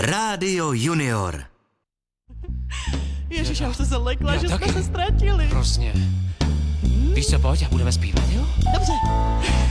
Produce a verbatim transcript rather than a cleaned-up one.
Rádio Junior. Ježiš, já už jsem se lekla, Já že taky. jsme se ztratili. Hrozně. Víš co, pojď a budeme zpívat, jo? Dobře.